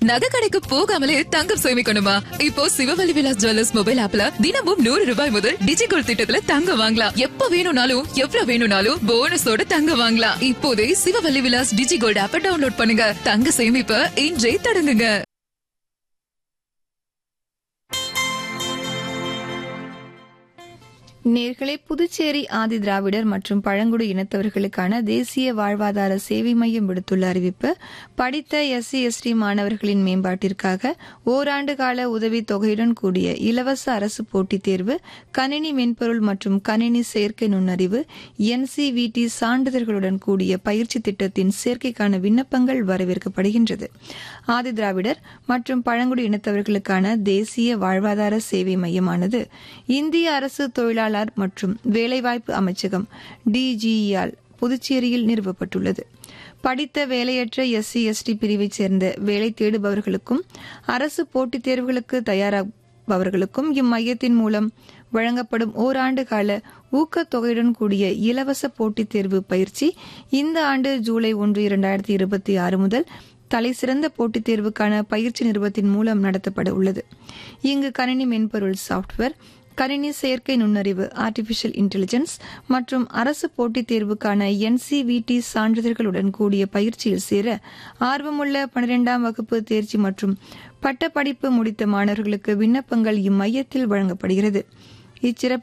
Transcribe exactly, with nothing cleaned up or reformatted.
நகை கடைக்கு போகாமலே தங்கம் சேமிக்கணுமா? இப்போ சிவவல்லி விலாஸ் ஜுவல்லர்ஸ் மொபைல் ஆப்ல தினமும் நூறு ரூபாய் முதல் டிஜிகோல்ட் திட்டத்துல தங்கம் வாங்கலாம். எப்ப வேணும்னாலும் எவ்வளவு வேணும்னாலும் போனஸோட தங்கம் வாங்கலாம். இப்போதே சிவவல்லி விலாஸ் டிஜிகோல்ட் ஆப்பை டவுன்லோட் பண்ணுங்க. தங்க சேமிப்பை இன்றே தொடங்குங்க. நேர்களே, புதுச்சேரி ஆதி திராவிடர் மற்றும் பழங்குடி இனத்தவர்களுக்கான தேசிய வாழ்வாதார சேவை மையம் விடுத்துள்ள அறிவிப்பு: படித்த எஸ்சி எஸ்டி மாணவர்களின் மேம்பாட்டிற்காக ஓராண்டு கால உதவித் தொகையுடன் கூடிய இலவச அரசு போட்டித் தேர்வு, கணினி மென்பொருள் மற்றும் கணினி செயற்கை நுண்ணறிவு, என்சிவிடி சான்றிதழ்களுடன் கூடிய பயிற்சி திட்டத்தின் சேர்க்கைக்கான விண்ணப்பங்கள் வரவேற்கப்படுகின்றது. ஆதி திராவிடர் மற்றும் பழங்குடி இனத்தவர்களுக்கான தேசிய வாழ்வாதார சேவை மையமானது இந்திய அரசு தொழிலாளர் மற்றும் வேலைவாய்ப்பு அமைச்சகம் டிஜிஇயால் புதுச்சேரியில் நிறுவப்பட்டுள்ளது. படித்த வேலையற்ற எஸ்சி எஸ்டி பிரிவைச் சேர்ந்த வேலை தேடுபவர்களுக்கும் அரசு போட்டித் தேர்வுகளுக்கு தயாராபவர்களுக்கும் இம்மையத்தின் மூலம் வழங்கப்படும் ஓராண்டு கால ஊக்கத்தொகையுடன் கூடிய இலவச போட்டித் தேர்வு பயிற்சி இந்த ஆண்டு ஜூலை ஒன்று இரண்டாயிரத்தி இருபத்தி ஆறு முதல் தலைசிறந்த போட்டித் தேர்வுக்கான பயிற்சி நிறுவனத்தின் மூலம் நடத்தப்பட உள்ளது. இங்கு கணினி மென்பொருள் சாப்ட்வேர், கணினி செயற்கை நுண்ணறிவு ஆர்டிபிஷியல் இன்டெலிஜென்ஸ் மற்றும் அரசு போட்டித் தேர்வுக்கான என்சிவிடி சான்றிதழ்களுடன் கூடிய பயிற்சியில் சேர ஆர்வமுள்ள பனிரெண்டாம் வகுப்பு தேர்ச்சி மற்றும் பட்டப்படிப்பு முடித்த மாணவர்களுக்கு விண்ணப்பங்கள் இம்மையத்தில் வழங்கப்படுகிறது. இச்சிறப்பு